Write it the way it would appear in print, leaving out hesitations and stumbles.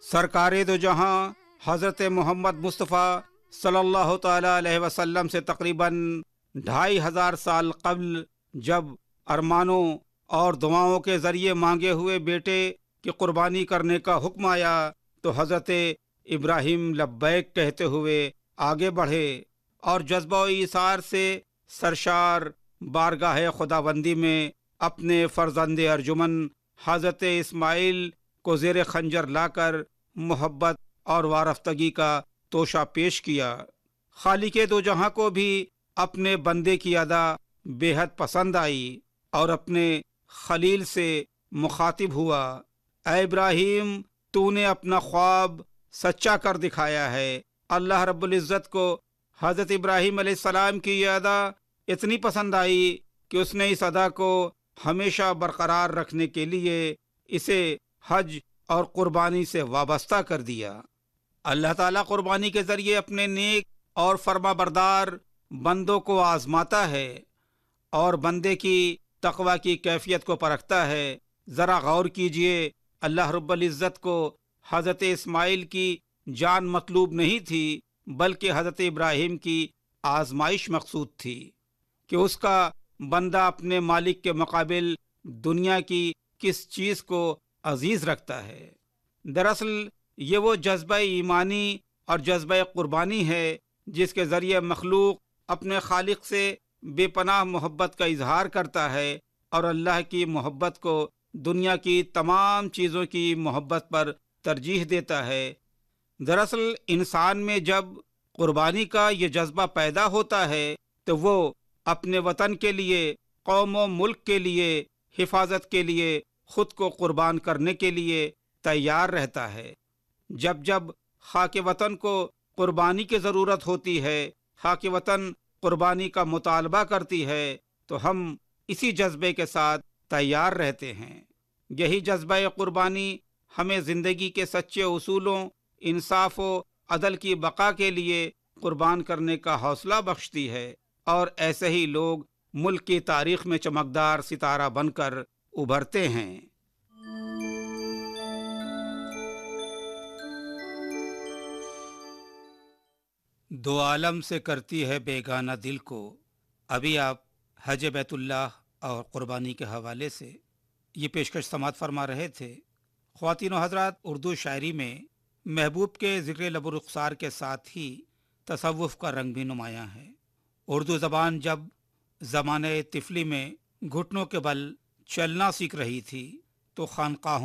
सरकार दो जहां हज़रत मोहम्मद मुस्तफ़ा सल्लल्लाहु ताला अलैहि वसल्लम से तकरीबन 2500 साल कबल जब अरमानों और दुआओं के ज़रिए मांगे हुए बेटे की कुर्बानी करने का हुक्म आया तो हज़रत इब्राहिम लब्बैक कहते हुए आगे बढ़े और जज्बा ईसार से सरशार बारगाह खुदाबंदी में अपने फ़र्जंद अर्जुमन हज़रत इस्माइल को ज़ेर खंजर लाकर मोहब्बत और वारफ्तगी का तोशा पेश किया। खालिके दो जहां को भी अपने बंदे की अदा बेहद पसंद आई और अपने खलील से मुखातिब हुआ, ऐ इब्राहिम तूने अपना ख्वाब सच्चा कर दिखाया है। अल्लाह रब्बुल इज़्ज़त को हज़रत इब्राहिम अलैहिस्सलाम की यह अदा इतनी पसंद आई कि उसने इस अदा को हमेशा बरकरार रखने के लिए इसे हज और कुर्बानी से वाबस्ता कर दिया। अल्लाह ताला कुर्बानी के ज़रिए अपने नेक और फर्माबरदार बंदों को आजमाता है और बंदे की तकवा की कैफियत को परखता है। ज़रा गौर कीजिए, अल्लाह रब्बुल इज़्ज़त को हज़रत इस्माइल की जान मतलूब नहीं थी बल्कि हज़रत इब्राहिम की आजमाइश मकसूद थी कि उसका बंदा अपने मालिक के मुकाबिल दुनिया की किस चीज़ को अजीज़ रखता है। दरअसल ये वो जज्बा ईमानी और जज्बा कुर्बानी है जिसके ज़रिए मखलूक अपने खालिक से बेपनाह मोहब्बत का इजहार करता है और अल्लाह की मोहब्बत को दुनिया की तमाम चीज़ों की मोहब्बत पर तरजीह देता है। दरअसल इंसान में जब कुर्बानी का ये जज्बा पैदा होता है तो वो अपने वतन के लिए, कौम व मुल्क के लिए, हिफाजत के लिए खुद को कुर्बान करने के लिए तैयार रहता है। जब जब खाके वतन को कुर्बानी की ज़रूरत होती है, खाके वतन कुर्बानी का मुतालबा करती है तो हम इसी जज्बे के साथ तैयार रहते हैं। यही जज्बा कुर्बानी हमें ज़िंदगी के सच्चे उसूलों, इंसाफ व अदल की बका के लिए कुर्बान करने का हौसला बख्शती है और ऐसे ही लोग मुल्क की तारीख में चमकदार सितारा बनकर उभरते हैं। दो आलम से करती है बेगाना दिल को। अभी आप हज बैतुल्लाह और कुर्बानी के हवाले से ये पेशकश समात फरमा रहे थे। ख्वातीन व हज़रात, उर्दू शायरी में महबूब के ज़िक्र लब रुखसार के साथ ही तसव्वुफ़ का रंग भी नुमायाँ है। उर्दू ज़बान जब ज़माने तिफली में घुटनों के बल चलना सीख रही थी तो खानकाहों